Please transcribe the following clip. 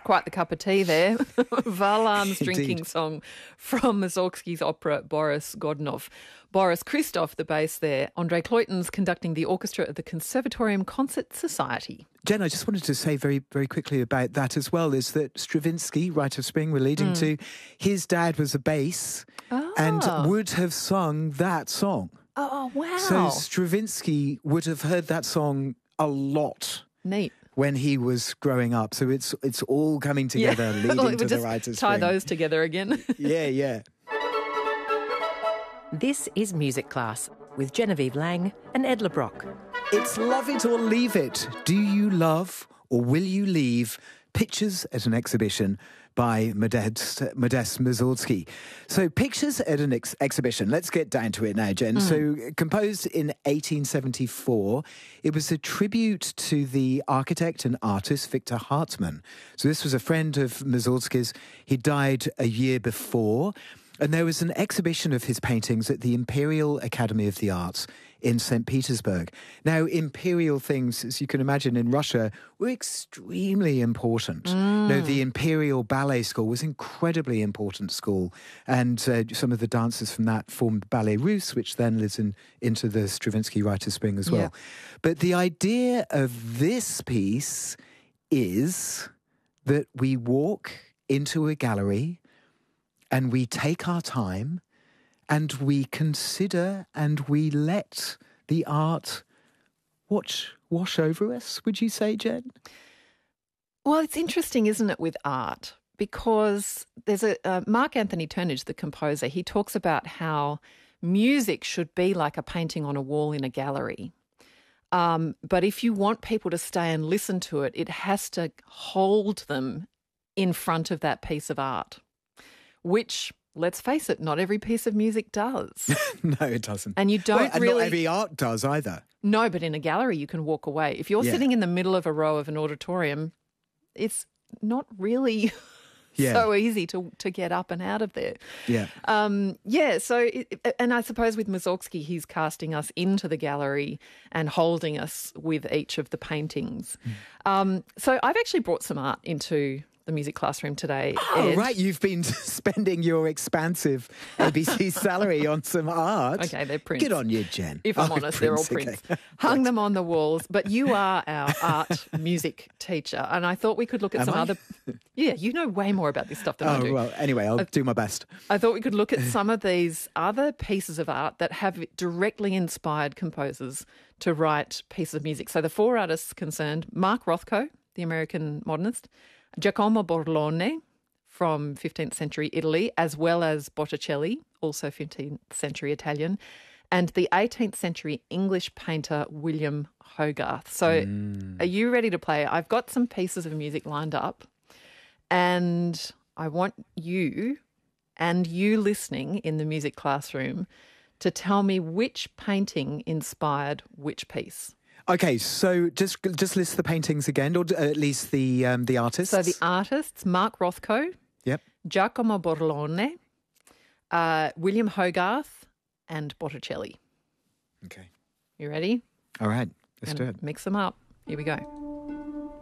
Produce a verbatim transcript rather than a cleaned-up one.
quite the cup of tea there. Varlam's drinking song from Mussorgsky's opera Boris Godunov. Boris Christoph, the bass there. Andre Cloyton's conducting the orchestra at the Conservatorium Concert Society. Jen, I just wanted to say very, very quickly about that as well, is that Stravinsky, Rite of Spring, we're leading mm. to, his dad was a bass oh. and would have sung that song. Oh, wow. So Stravinsky would have heard that song a lot. Neat. When he was growing up. So it's it's all coming together, yeah. leading well, to the Rite of Spring. Tie those together again. yeah, yeah. This is Music Class with Genevieve Lang and Ed LeBrock. It's Love It or Leave It. Do you love or will you leave Pictures at an Exhibition by Modest, Modest Mussorgsky. So Pictures at an ex- Exhibition, let's get down to it now, Jen. Mm. So composed in eighteen seventy-four, it was a tribute to the architect and artist Victor Hartmann. So this was a friend of Mussorgsky's. He died a year before. And there was an exhibition of his paintings at the Imperial Academy of the Arts in Saint Petersburg. Now, imperial things, as you can imagine, in Russia, were extremely important. Mm. You know, the Imperial Ballet School was an incredibly important school, and uh, some of the dancers from that formed Ballet Russe, which then lives in, into the Stravinsky Rite of Spring as well. Yeah. But the idea of this piece is that we walk into a gallery and we take our time and we consider and we let the art watch, wash over us, would you say, Jen? Well, it's interesting, isn't it, with art? Because there's a uh, Mark Anthony Turnage, the composer, he talks about how music should be like a painting on a wall in a gallery. Um, but if you want people to stay and listen to it, it has to hold them in front of that piece of art. Which, let's face it, not every piece of music does. No, it doesn't. And you don't well, and really... not every art does either. No, but in a gallery you can walk away. If you're yeah. sitting in the middle of a row of an auditorium, it's not really yeah. so easy to to get up and out of there. Yeah. Um, yeah, so, it, and I suppose with Mussorgsky, he's casting us into the gallery and holding us with each of the paintings. Mm. Um, so I've actually brought some art into the music classroom today. Oh, Ed. right. You've been spending your expansive A B C salary on some art. Okay, they're prints. Good on you, Jen. If I'm oh, honest, prints, they're all prints. Okay. Hung them on the walls. But you are our art music teacher, and I thought we could look at Am some I? other... Yeah, you know way more about this stuff than oh, I do. Well, anyway, I'll I, do my best. I thought we could look at some of these other pieces of art that have directly inspired composers to write pieces of music. So the four artists concerned, Mark Rothko, the American modernist, Giacomo Borlone from fifteenth century Italy, as well as Botticelli, also fifteenth century Italian, and the eighteenth century English painter William Hogarth. So mm. are you ready to play? I've got some pieces of music lined up, and I want you and you listening in the music classroom to tell me which painting inspired which piece. Okay, so just just list the paintings again, or at least the um, the artists. So the artists, Mark Rothko, yep, Giacomo Borlone, uh, William Hogarth, and Botticelli. Okay. You ready? All right, let's do it. Mix them up. Here we go.